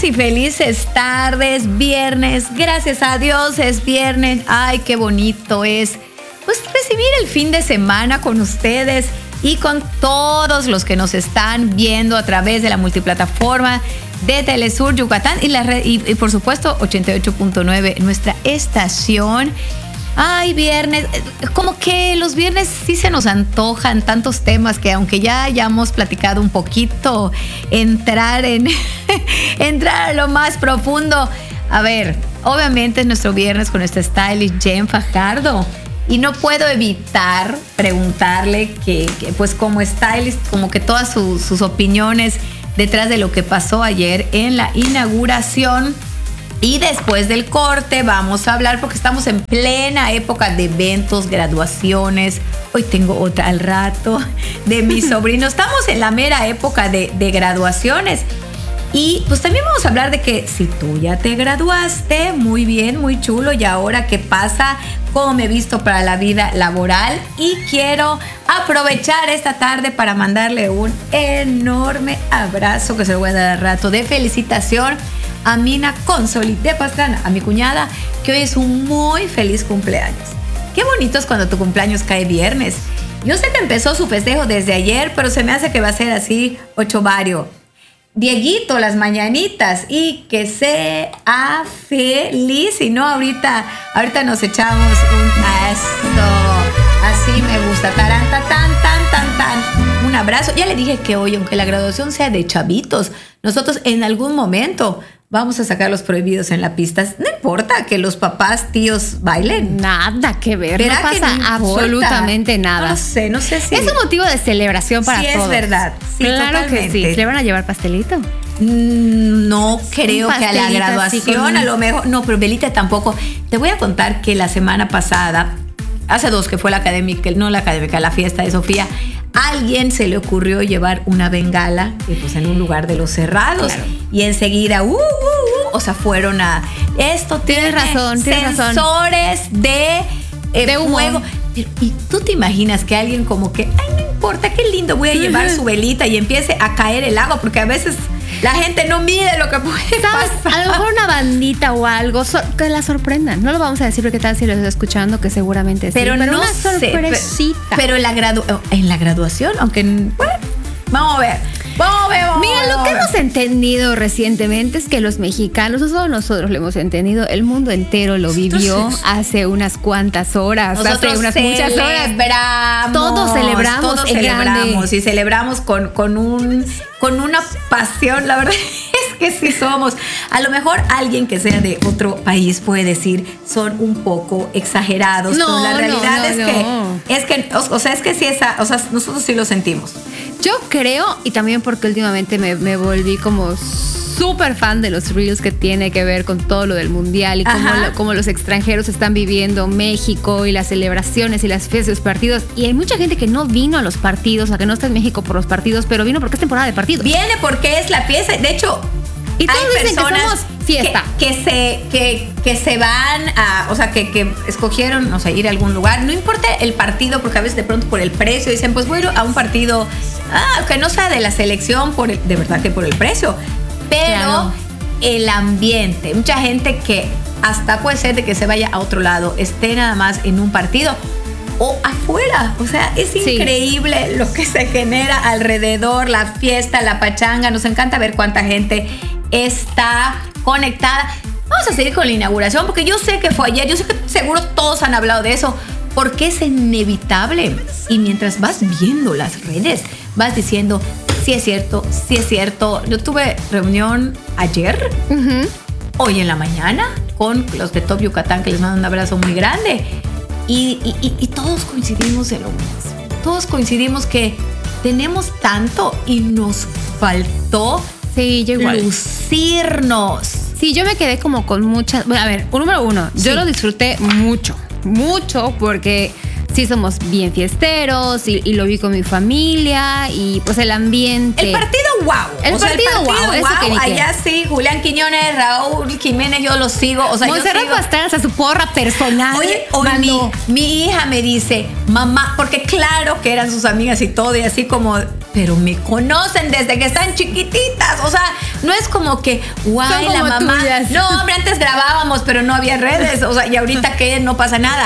buenas y felices tardes, viernes, gracias a Dios es viernes. Ay, qué bonito es pues recibir el fin de semana con ustedes y con todos los que nos están viendo a través de la multiplataforma de Telesur Yucatán y la red, y por supuesto 88.9, nuestra estación. Ay, viernes, como que los viernes sí se nos antojan tantos temas que aunque ya hayamos platicado un poquito, entrar a lo más profundo. A ver, obviamente es nuestro viernes con nuestra stylist Jen Fajardo y no puedo evitar preguntarle que pues como stylist, como que todas sus opiniones detrás de lo que pasó ayer en la inauguración. Y después del corte vamos a hablar, porque estamos en plena época de eventos, graduaciones. Hoy tengo otra al rato de mis sobrinos. Estamos en la mera época de graduaciones. Y pues también vamos a hablar de que si tú ya te graduaste, muy bien, muy chulo. Y ahora qué pasa, cómo me he visto para la vida laboral. Y quiero aprovechar esta tarde para mandarle un enorme abrazo, que se lo voy a dar al rato, de felicitación a Mina Consoli de Pastrana, a mi cuñada, que hoy es un muy feliz cumpleaños. Qué bonito es cuando tu cumpleaños cae viernes. Yo sé que empezó su festejo desde ayer, pero se me hace que va a ser así, ochovario. Dieguito, las mañanitas, y que sea feliz. Y no, ahorita nos echamos un esto. Así me gusta. Taranta, tan. Un abrazo. Ya le dije que hoy, aunque la graduación sea de chavitos, nosotros en algún momento vamos a sacar los prohibidos en la pista. No importa que los papás, tíos bailen. Nada que ver. No pasa absolutamente nada. No sé si... Es un motivo de celebración para todos. Sí, es verdad. Sí, claro totalmente. que sí. ¿Le van a llevar pastelito? No creo que a la graduación, a lo mejor. No, pero velita tampoco. Te voy a contar que la semana pasada, hace 2 que fue la fiesta de Sofía, a alguien se le ocurrió llevar una bengala, pues en un lugar de los cerrados. Claro. Y enseguida, o sea, fueron a... Esto tienes razón. Sensores de fuego. Y tú te imaginas que alguien como que, ay, no importa, qué lindo, voy a llevar su velita y empiece a caer el agua, porque a veces la gente no mide lo que puede pasar. A lo mejor una bandita o algo que la sorprendan. No lo vamos a decir porque tal si lo estás escuchando, que seguramente sí. Pero no una sé, sorpresita. Pero en la graduación, aunque... Bueno, vamos a ver. Mira, lo que hemos entendido recientemente es que los mexicanos, no solo nosotros lo hemos entendido, el mundo entero lo vivió hace unas cuantas horas, nosotros hace unas muchas horas. Todos celebramos grande. Y celebramos con una pasión, la verdad es que sí somos. A lo mejor alguien que sea de otro país puede decir son un poco exagerados, pero la realidad es que sí, nosotros sí lo sentimos. Yo creo, y también porque últimamente me volví como súper fan de los reels que tiene que ver con todo lo del mundial y cómo los extranjeros están viviendo México y las celebraciones y las fiestas de los partidos. Y hay mucha gente que no vino a los partidos, o sea, que no está en México por los partidos, pero vino porque es temporada de partidos. Viene porque es la fiesta. De hecho, y todos hay dicen personas que somos fiesta. Que se van a, o sea, que escogieron, o sea, ir a algún lugar. No importa el partido, porque a veces de pronto por el precio dicen, pues voy a ir a un partido que no sea de la selección, de verdad que por el precio. Pero claro, el ambiente, mucha gente que hasta puede ser de que se vaya a otro lado, esté nada más en un partido o afuera. O sea, es increíble lo que se genera alrededor, la fiesta, la pachanga. Nos encanta ver cuánta gente está conectada. Vamos a seguir con la inauguración, porque yo sé que fue ayer, yo sé que seguro todos han hablado de eso, porque es inevitable. Y mientras vas viendo las redes, vas diciendo, sí es cierto. Yo tuve reunión ayer, hoy en la mañana, con los de Top Yucatán, que les mando un abrazo muy grande. Y todos coincidimos en lo mismo. Todos coincidimos que tenemos tanto y nos faltó lucirnos. Sí, yo me quedé como con muchas... Bueno, a ver, número uno, yo lo disfruté mucho, porque sí somos bien fiesteros y lo vi con mi familia y pues el ambiente. El partido wow. El partido wow. Allá sí, Julián Quiñones, Raúl Jiménez, yo los sigo. O sea, Montserrat Pastrana, a su porra personal. Oye, mi hija me dice, mamá, porque claro que eran sus amigas y todo, y así como, pero me conocen desde que están chiquititas. O sea, no es como que, guay, Son la como mamá. tuyas. No, hombre, antes grabábamos, pero no había redes. O sea, y ahorita que no pasa nada.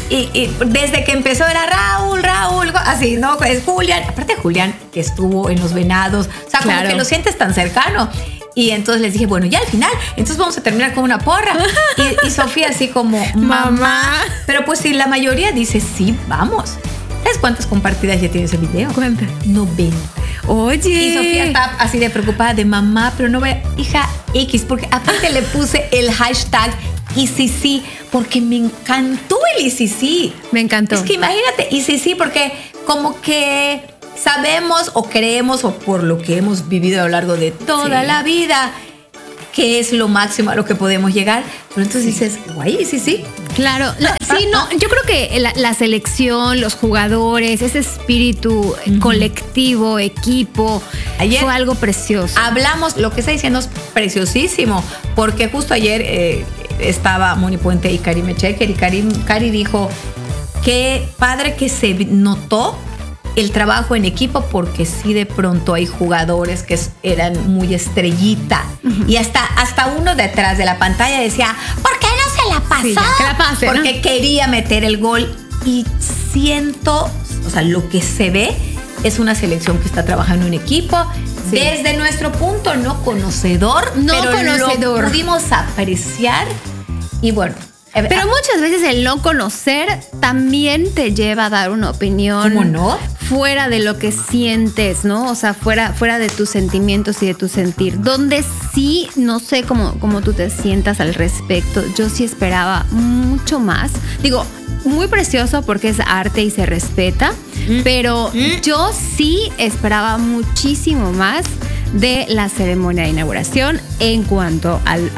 Y desde que empezó era Raúl, así, ¿no? Es Julián. Aparte, Julián, que estuvo en Los Venados. O sea, como que lo sientes tan cercano. Y entonces les dije, bueno, ya al final, entonces vamos a terminar con una porra. Y Sofía así como, mamá. Pero pues sí, la mayoría dice, sí, vamos. ¿Sabes cuántas compartidas ya tiene ese video? ¿Cuántas? 90. Oye. Y Sofía está así de preocupada de mamá, pero no ve, hija X, porque aparte le puse el hashtag ICC, porque me encantó el ICC. Me encantó. Es que imagínate, ICC, porque como que sabemos o creemos, o por lo que hemos vivido a lo largo de toda la vida, que es lo máximo a lo que podemos llegar. Pero entonces dices, guay, sí. Claro, sí, no, yo creo que la selección, los jugadores, ese espíritu colectivo, equipo, ayer fue algo precioso. Hablamos, lo que está diciendo es preciosísimo, porque justo ayer estaba Moni Puente y Cari Mechecker, y Cari dijo, qué padre que se notó el trabajo en equipo, porque sí de pronto hay jugadores que eran muy estrellita, y hasta uno detrás de la pantalla decía, ¿por qué no se la pasó? Sí, que la pase, porque quería meter el gol. Y siento, o sea, lo que se ve es una selección que está trabajando en equipo, desde nuestro punto no conocedor, lo pudimos apreciar. Y bueno, pero muchas veces el no conocer también te lleva a dar una opinión. ¿Cómo no? Fuera de lo que sientes, ¿no? O sea, fuera de tus sentimientos y de tu sentir. Donde sí, no sé cómo tú te sientas al respecto. Yo sí esperaba mucho más. Digo, muy precioso porque es arte y se respeta. Pero yo sí esperaba muchísimo más de la ceremonia de inauguración en cuanto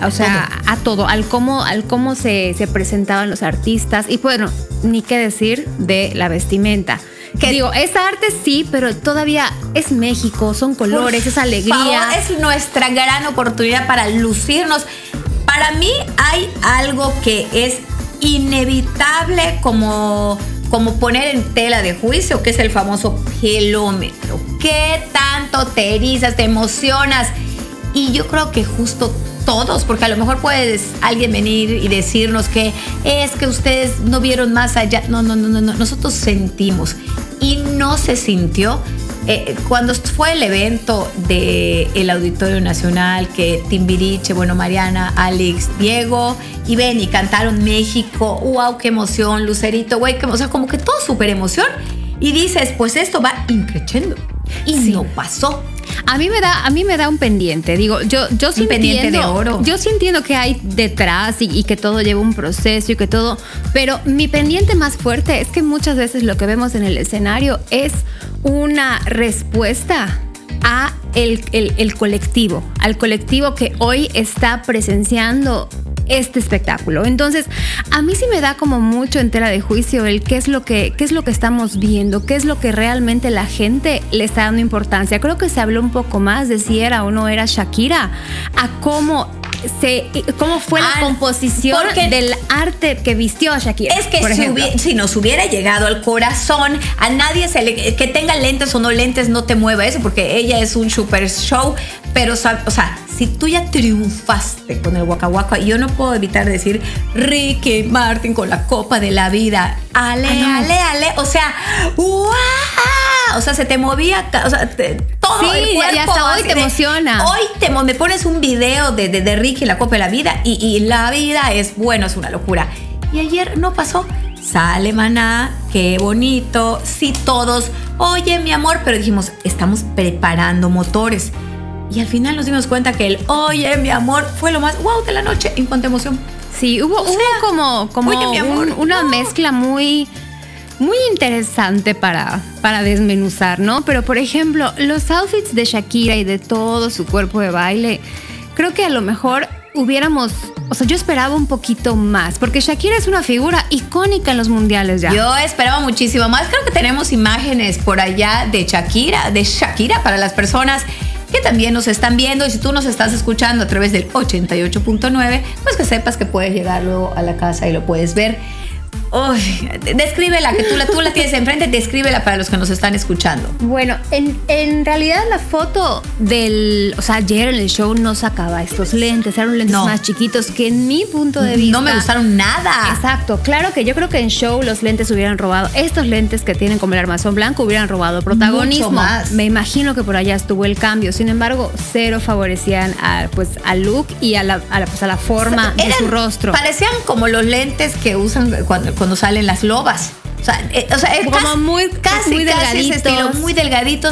a todo, al cómo se presentaban los artistas, y bueno, ni qué decir de la vestimenta. Que digo, es arte sí, pero todavía es México, son colores, es alegría. Favor, es nuestra gran oportunidad para lucirnos. Para mí hay algo que es inevitable como poner en tela de juicio, que es el famoso pelómetro. ¿Qué tanto te erizas, te emocionas? Y yo creo que justo todos, porque a lo mejor puedes alguien venir y decirnos que es que ustedes no vieron más allá. No, nosotros sentimos, y no se sintió. Cuando fue el evento del Auditorio Nacional, que Timbiriche, bueno, Mariana, Alex, Diego y Benny cantaron México, wow, qué emoción, Lucerito, güey, o sea, como que todo súper emoción, y dices, pues esto va increciendo, y no pasó. A mí me da un pendiente. Digo, yo sí un pendiente de oro. Yo sí entiendo que hay detrás y que todo lleva un proceso y que todo, pero mi pendiente más fuerte es que muchas veces lo que vemos en el escenario es una respuesta a el colectivo, al colectivo que hoy está presenciando este espectáculo. Entonces, a mí sí me da como mucho en tela de juicio el qué es lo que estamos viendo, qué es lo que realmente la gente le está dando importancia. Creo que se habló un poco más de si era o no era Shakira, a cómo fue la composición del arte que vistió a Shakira. Es que si nos hubiera llegado al corazón, a nadie que tenga lentes o no lentes no te mueva eso, porque ella es un super show. Pero, o sea, si tú ya triunfaste con el Waka Waka, y yo no puedo evitar decir Ricky Martin con la copa de la vida, ale, o sea, ¡wow! O sea, se te movía, o sea, todo el cuerpo. Y hasta hoy te emociona. Hoy me pones un video de Ricky, la copa de la vida, y la vida es, bueno, es una locura. Y ayer no pasó. Sale Maná, qué bonito. Sí, todos, oye, mi amor, pero dijimos, estamos preparando motores. Y al final nos dimos cuenta que el oye, mi amor, fue lo más wow de la noche en cuanto a emoción. Sí, hubo como oye, mi amor, una mezcla muy interesante para desmenuzar, ¿no? Pero, por ejemplo, los outfits de Shakira y de todo su cuerpo de baile, creo que a lo mejor yo esperaba un poquito más, porque Shakira es una figura icónica en los mundiales ya. Yo esperaba muchísimo más. Creo que tenemos imágenes por allá de Shakira para las personas que también nos están viendo, y si tú nos estás escuchando a través del 88.9, pues que sepas que puedes llegar luego a la casa y lo puedes ver. Descríbela, que tú la tienes enfrente, descríbela para los que nos están escuchando. Bueno, en realidad la foto ayer en el show no sacaba estos lentes, eran lentes más chiquitos que en mi punto de vista. No me gustaron nada. Exacto, claro que yo creo que en show los lentes hubieran robado, estos lentes que tienen como el armazón blanco hubieran robado protagonismo. Mucho más. Me imagino que por allá estuvo el cambio, sin embargo, cero favorecían al look y a la forma de su rostro. Parecían como los lentes que usan cuando salen las lobas. O sea, como casi ese estilo, muy delgaditos.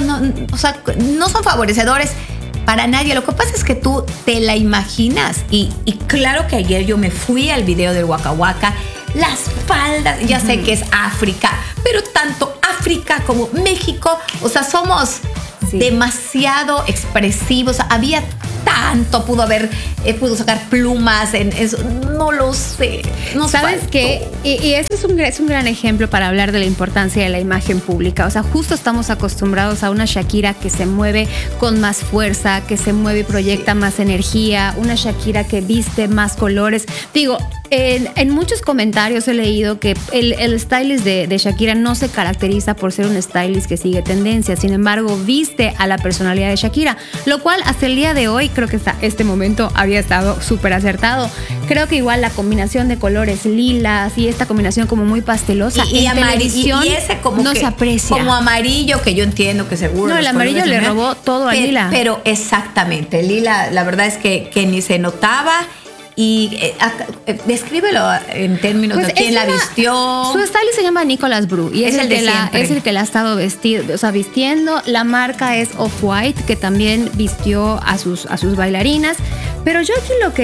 No son favorecedores para nadie. Lo que pasa es que tú te la imaginas. Y claro que ayer yo me fui al video del Waka Waka. Las faldas, ya sé que es África, pero tanto África como México, somos demasiado expresivos. Había tanto, pudo sacar plumas en eso, no lo sé. ¿Sabes qué? Y este es un gran ejemplo para hablar de la importancia de la imagen pública. Justo estamos acostumbrados a una Shakira que se mueve con más fuerza, que se mueve y proyecta más energía, una Shakira que viste más colores. Digo, en muchos comentarios he leído que el stylist de Shakira no se caracteriza por ser un stylist que sigue tendencias, sin embargo viste a la personalidad de Shakira, lo cual hasta el día de hoy creo que hasta este momento había estado súper acertado. Creo que igual la combinación de colores lilas y esta combinación como muy pastelosa y en televisión y ese como no se aprecia. Como amarillo, que yo entiendo que seguro. No, el amarillo le robó todo a lila. Pero exactamente, el lila la verdad es que ni se notaba. Y descríbelo en términos de quién la vistió. Su stylist se llama Nicolas Bru y es el que la ha estado vistiendo. La marca es Off-White, que también vistió a sus bailarinas. Pero yo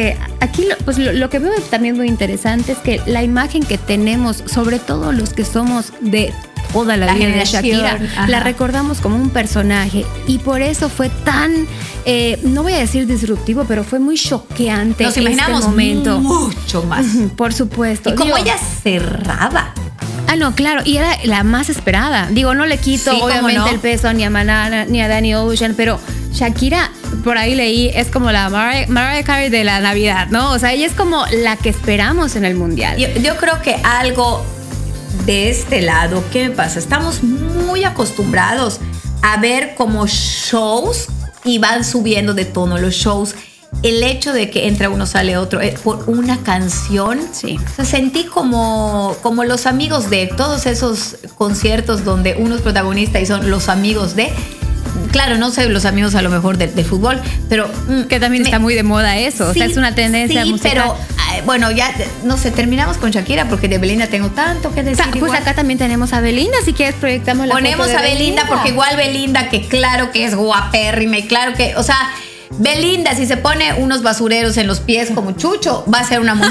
lo que veo también muy interesante es que la imagen que tenemos, sobre todo los que somos de toda la vida de Shakira, la recordamos como un personaje y por eso fue tan, no voy a decir disruptivo, pero fue muy choqueante. Nos imaginamos este momento. Mucho más. Por supuesto. Y como ella cerraba. No, claro, y era la más esperada. Digo, no le quito obviamente el peso ni a Manana ni a Danny Ocean, pero Shakira, por ahí leí, es como la Mariah Carey de la Navidad, ¿no? Ella es como la que esperamos en el Mundial. Yo creo que algo de este lado, ¿qué me pasa? Estamos muy acostumbrados a ver como shows y van subiendo de tono los shows. El hecho de que entra uno, sale otro, por una canción. Sí. Sentí como los amigos de todos esos conciertos donde uno es protagonista y son los amigos de. Claro, no sé, los amigos a lo mejor del fútbol, pero que también está muy de moda eso. Es una tendencia musical. Pero bueno, ya no sé, terminamos con Shakira porque de Belinda tengo tanto que decir. Pues acá también tenemos a Belinda, si quieres proyectamos la ponemos foto de a Belinda porque igual Belinda, que claro que es guapérrima y claro que, Belinda, si se pone unos basureros en los pies como Chucho, va a ser una mujer